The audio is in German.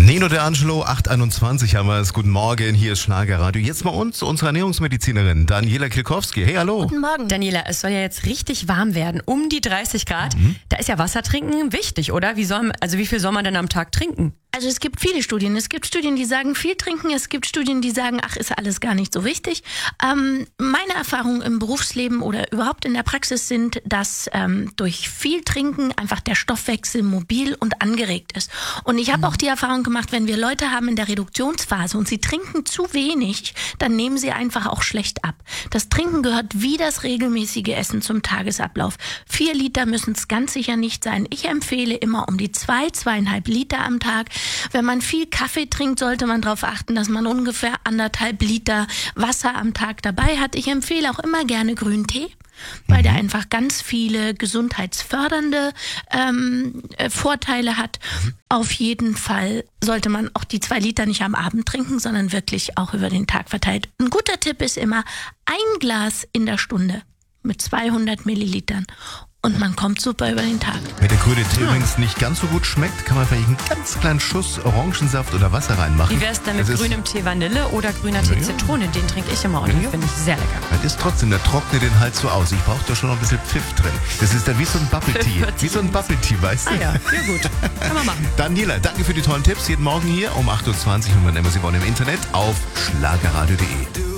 Nino De Angelo, 8:21 haben wir es. Guten Morgen, hier ist Schlagerradio. Jetzt bei uns unsere Ernährungsmedizinerin Daniela Kilkowski. Hey, hallo. Guten Morgen. Daniela, es soll ja jetzt richtig warm werden, um die 30 Grad. Da ist ja Wasser trinken wichtig, oder? Wie viel soll man denn am Tag trinken? Also es gibt viele Studien. Es gibt Studien, die sagen viel trinken. Es gibt Studien, die sagen, ach, ist alles gar nicht so wichtig. Meine Erfahrungen im Berufsleben oder überhaupt in der Praxis sind, dass durch viel Trinken einfach der Stoffwechsel mobil und angeregt ist. Und ich habe auch die Erfahrung gemacht, wenn wir Leute haben in der Reduktionsphase und sie trinken zu wenig, dann nehmen sie einfach auch schlecht ab. Das Trinken gehört wie das regelmäßige Essen zum Tagesablauf. 4 Liter müssen es ganz sicher nicht sein. Ich empfehle immer um die 2,5 Liter am Tag. Wenn man viel Kaffee trinkt, sollte man darauf achten, dass man ungefähr 1,5 Liter Wasser am Tag dabei hat. Ich empfehle auch immer gerne Grüntee, weil der einfach ganz viele gesundheitsfördernde Vorteile hat. Auf jeden Fall sollte man auch die 2 Liter nicht am Abend trinken, sondern wirklich auch über den Tag verteilt. Ein guter Tipp ist immer 1 Glas in der Stunde mit 200 Millilitern. Und man kommt super über den Tag. Wenn der grüne Tee übrigens nicht ganz so gut schmeckt, kann man vielleicht einen ganz kleinen Schuss Orangensaft oder Wasser reinmachen. Wie wär's denn mit grünem Tee Vanille oder grüner Tee Zitrone? Den trinke ich immer und den finde ich sehr lecker. Das ist trotzdem, der trocknet den Hals so aus. Ich brauche da schon noch ein bisschen Pfiff drin. Das ist dann wie so ein Bubble Tea. Wie so ein Bubble Tea, weißt du? Ah ja gut. Kann man machen. Daniela, danke für die tollen Tipps. Jeden Morgen hier um 8:20 Uhr und wann immer Sie wollen im Internet auf schlagerradio.de.